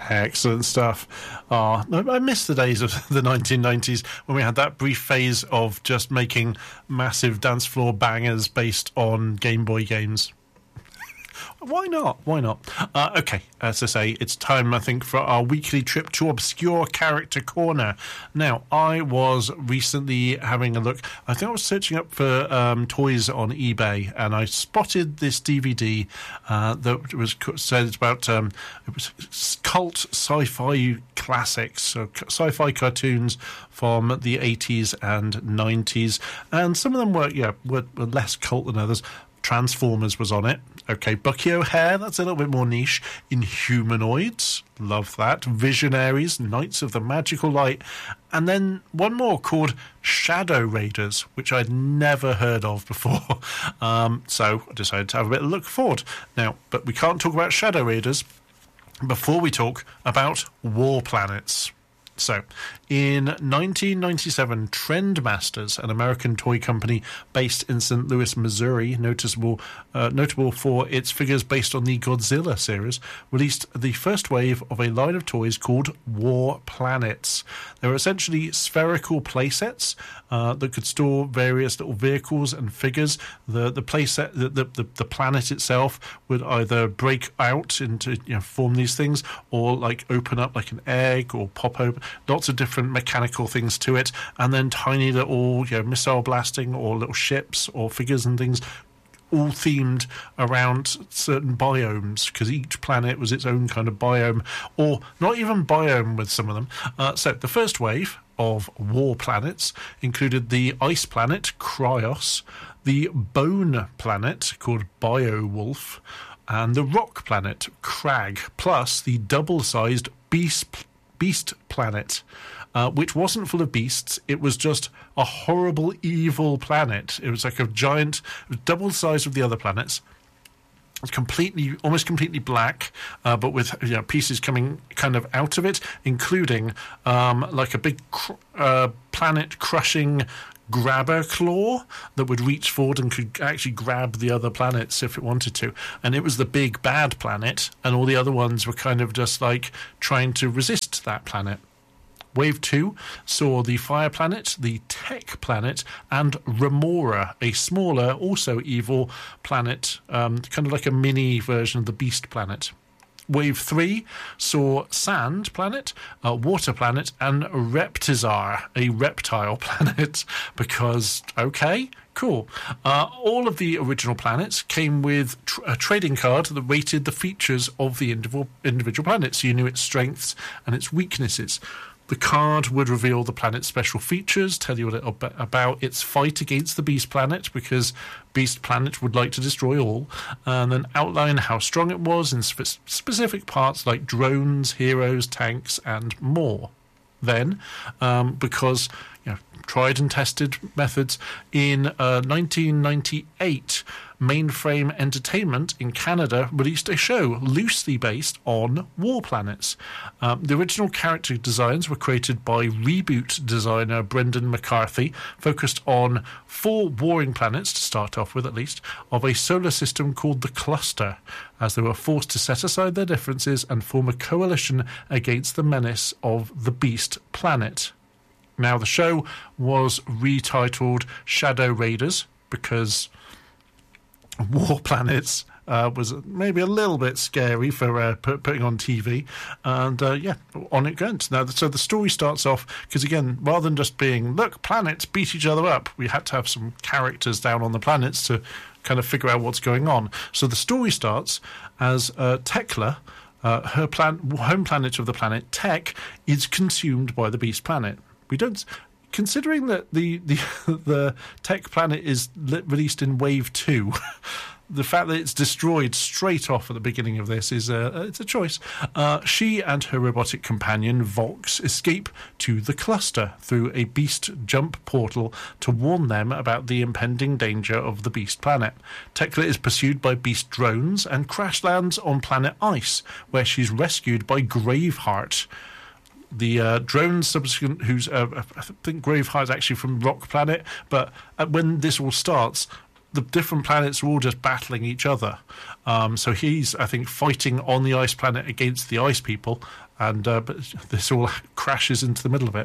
Excellent stuff. I miss the days of the 1990s when we had that brief phase of just making massive dance floor bangers based on Game Boy games. Why not? Okay, as I say, it's time, I think, for our weekly trip to Obscure Character Corner. Now, I was recently having a look. I think I was searching up for toys on eBay, and I spotted this DVD that was said about it was cult sci-fi classics, so sci-fi cartoons from the 80s and 90s, and some of them were less cult than others. Transformers was on it. Okay, Bucky O'Hare, that's a little bit more niche. Inhumanoids, love that. Visionaries, Knights of the Magical Light. And then one more called Shadow Raiders, which I'd never heard of before. So I decided to have a bit of a look forward. Now, but we can't talk about Shadow Raiders before we talk about War Planets. So, in 1997, Trendmasters, an American toy company based in St. Louis, Missouri, notable for its figures based on the Godzilla series, released the first wave of a line of toys called War Planets. They were essentially spherical playsets that could store various little vehicles and figures. The playset, the planet itself would either break out into form these things, or like open up like an egg, or pop open. Lots of different mechanical things to it, and then tiny little missile blasting or little ships or figures and things, all themed around certain biomes, because each planet was its own kind of biome, or not even biome with some of them. So the first wave of War Planets included the ice planet Cryos, the bone planet called Biowolf, and the rock planet Crag, plus the double-sized Beast Planet, which wasn't full of beasts. It was just a horrible, evil planet. It was like a giant, double the size of the other planets. It's almost completely black, but with pieces coming kind of out of it, including like a big planet-crushing grabber claw that would reach forward and could actually grab the other planets if it wanted to. And it was the big bad planet, and all the other ones were kind of just like trying to resist that planet. Wave 2 saw the Fire Planet, the Tech Planet, and Remora, a smaller, also evil planet, kind of like a mini version of the Beast Planet. Wave 3 saw Sand Planet, Water Planet, and Reptizar, a reptile planet, because, okay, cool. All of the original planets came with a trading card that rated the features of the individual planet, so you knew its strengths and its weaknesses. The card would reveal the planet's special features, tell you a little bit about its fight against the Beast Planet, because Beast Planet would like to destroy all, and then outline how strong it was in specific parts like drones, heroes, tanks, and more. Then, because tried and tested methods, in 1998, Mainframe Entertainment in Canada released a show loosely based on War Planets. The original character designs were created by Reboot designer Brendan McCarthy, focused on 4 warring planets, to start off with at least, of a solar system called the Cluster, as they were forced to set aside their differences and form a coalition against the menace of the Beast Planet. Now, the show was retitled Shadow Raiders because War Planets was maybe a little bit scary for putting on TV, and on it goes. Now, so the story starts off, because again, rather than just being, look, planets beat each other up, we had to have some characters down on the planets to kind of figure out what's going on. So the story starts as Tekla, her home planet of the planet Tech, is consumed by the Beast Planet. We don't, considering that the Tech Planet is released in Wave 2, the fact that it's destroyed straight off at the beginning of this is it's a choice. She and her robotic companion Vox escape to the Cluster through a Beast jump portal to warn them about the impending danger of the Beast Planet. Tekla is pursued by Beast drones and crash lands on planet Ice, where she's rescued by Graveheart. The drone subsequent, who's I think Graveheart is actually from Rock Planet, but when this all starts, the different planets are all just battling each other. So he's, I think, fighting on the ice planet against the ice people, and but this all crashes into the middle of it.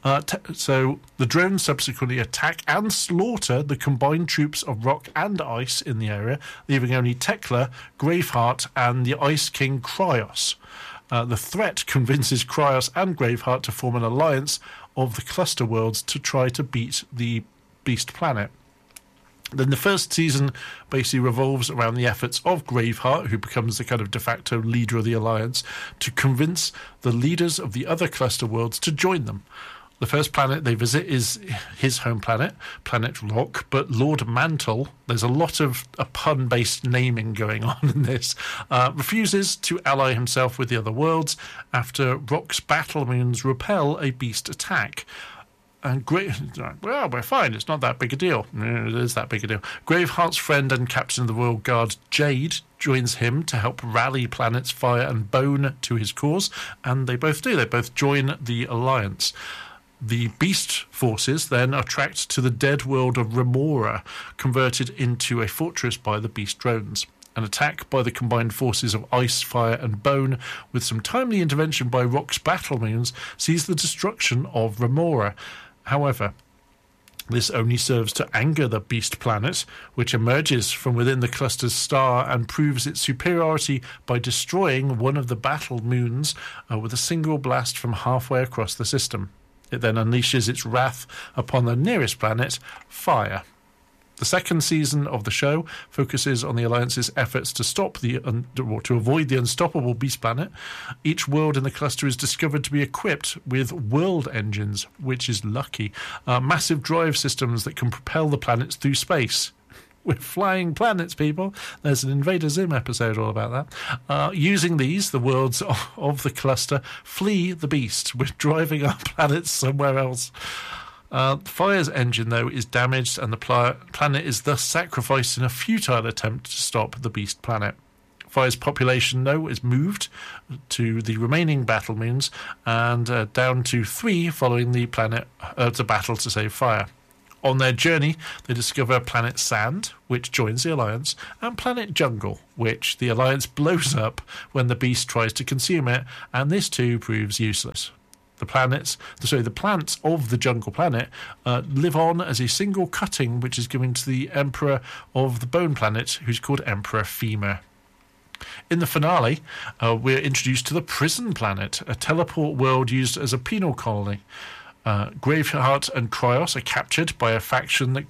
So the drones subsequently attack and slaughter the combined troops of rock and ice in the area, leaving only Tekla, Graveheart, and the Ice King Kryos. The threat convinces Kryos and Graveheart to form an alliance of the cluster worlds to try to beat the Beast Planet. Then the first season basically revolves around the efforts of Graveheart, who becomes the kind of de facto leader of the Alliance, to convince the leaders of the other cluster worlds to join them. The first planet they visit is his home planet, Planet Rock, but Lord Mantle, there's a lot of a pun-based naming going on in this, refuses to ally himself with the other worlds after Rock's battle moons repel a beast attack. And well, we're fine. It's not that big a deal. It is that big a deal. Graveheart's friend and captain of the Royal Guard, Jade, joins him to help rally planets Fire and Bone to his cause, and they both do. They both join the alliance. The Beast forces then are tracked to the dead world of Remora, converted into a fortress by the Beast drones. An attack by the combined forces of Ice, Fire and Bone, with some timely intervention by Rock's battle moons, sees the destruction of Remora. However, this only serves to anger the Beast Planet, which emerges from within the cluster's star and proves its superiority by destroying one of the battle moons with a single blast from halfway across the system. It then unleashes its wrath upon the nearest planet, Fire. The second season of the show focuses on the Alliance's efforts to to avoid the unstoppable Beast Planet. Each world in the cluster is discovered to be equipped with world engines, which is lucky, massive drive systems that can propel the planets through space. We're flying planets, people. There's an Invader Zim episode all about that. Using these, the worlds of the cluster flee the beast. We're driving our planets somewhere else. Fire's engine, though, is damaged, and the planet is thus sacrificed in a futile attempt to stop the Beast Planet. Fire's population, though, is moved to the remaining battle moons, and down to 3 following the battle to save Fire. On their journey, they discover Planet Sand, which joins the Alliance, and Planet Jungle, which the Alliance blows up when the Beast tries to consume it, and this too proves useless. The plants of the Jungle Planet live on as a single cutting, which is given to the Emperor of the Bone Planet, who's called Emperor Femur. In the finale, we're introduced to the Prison Planet, a teleport world used as a penal colony. Graveheart and Kryos are captured by a faction that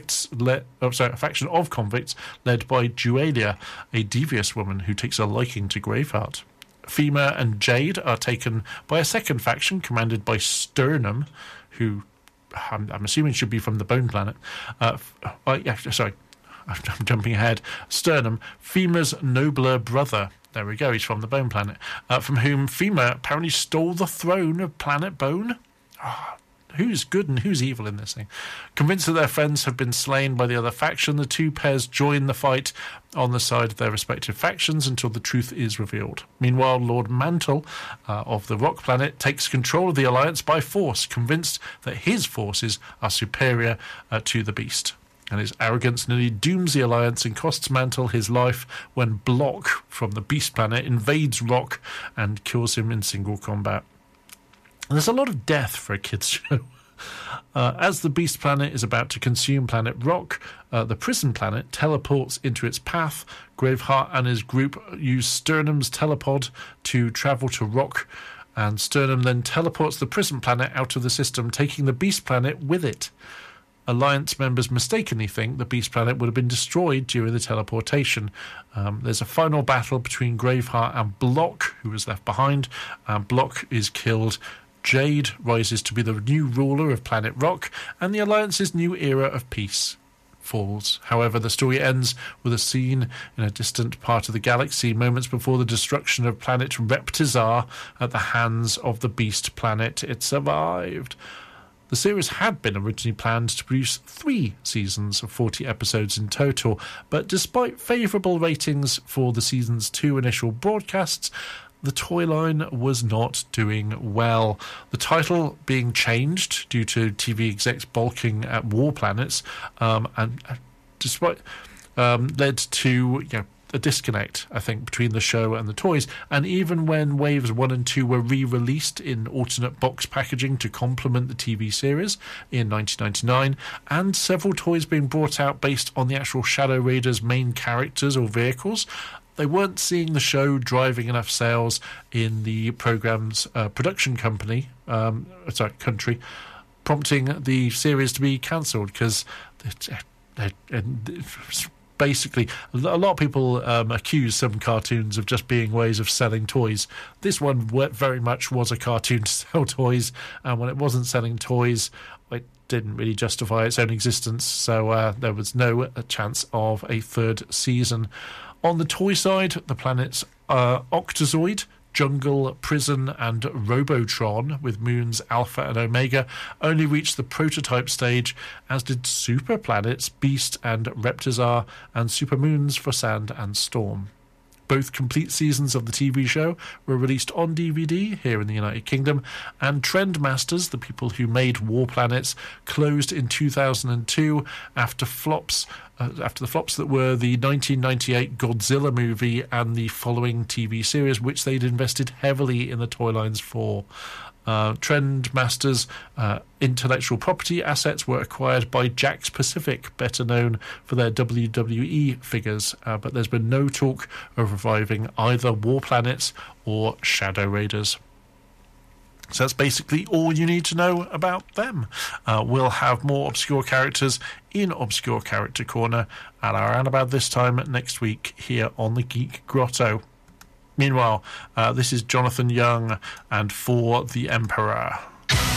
a faction of convicts led by Dualia, a devious woman who takes a liking to Graveheart. Femur and Jade are taken by a second faction commanded by Sternum, who I'm assuming should be from the Bone Planet. I'm jumping ahead. Sternum, Femur's nobler brother. There we go, he's from the Bone Planet, from whom Femur apparently stole the throne of Planet Bone. Who's good and who's evil in this thing? Convinced that their friends have been slain by the other faction, the two pairs join the fight on the side of their respective factions until the truth is revealed. Meanwhile, Lord Mantle of the Rock Planet takes control of the Alliance by force, convinced that his forces are superior to the Beast. And his arrogance nearly dooms the Alliance and costs Mantle his life when Block from the Beast Planet invades Rock and kills him in single combat. And there's a lot of death for a kids' show. As the Beast Planet is about to consume Planet Rock, the Prison Planet teleports into its path. Graveheart and his group use Sternum's telepod to travel to Rock, and Sternum then teleports the Prison Planet out of the system, taking the Beast Planet with it. Alliance members mistakenly think the Beast Planet would have been destroyed during the teleportation. There's a final battle between Graveheart and Block, who was left behind. Block is killed. Jade rises to be the new ruler of Planet Rock, and the Alliance's new era of peace falls. However, the story ends with a scene in a distant part of the galaxy, moments before the destruction of planet Reptizar at the hands of the Beast Planet. It survived. The series had been originally planned to produce 3 seasons of 40 episodes in total, but despite favourable ratings for the season's 2 initial broadcasts, the toy line was not doing well. The title being changed due to TV execs balking at war planets, and despite led to a disconnect, I think, between the show and the toys. And even when Waves 1 and 2 were re-released in alternate box packaging to complement the TV series in 1999, and several toys being brought out based on the actual Shadow Raiders main characters or vehicles, they weren't seeing the show driving enough sales in the program's production country, prompting the series to be cancelled, because basically, a lot of people accuse some cartoons of just being ways of selling toys. This one very much was a cartoon to sell toys, and when it wasn't selling toys, it didn't really justify its own existence, so there was no chance of a third season. On the toy side, the planets Octozoid, Jungle, Prison and Robotron, with moons Alpha and Omega, only reached the prototype stage, as did super planets Beast and Reptizar, and super moons for Sand and Storm. Both complete seasons of the TV show were released on DVD here in the United Kingdom, and Trendmasters, the people who made War Planets, closed in 2002 after the flops that were the 1998 Godzilla movie and the following TV series, which they'd invested heavily in the toy lines for. Trendmasters' intellectual property assets were acquired by Jakks Pacific, better known for their WWE figures, but there's been no talk of reviving either War Planets or Shadow Raiders. So that's basically all you need to know about them. We'll have more obscure characters in Obscure Character Corner at around about this time next week here on the Geek Grotto. Meanwhile, this is Jonathan Young and For the Emperor.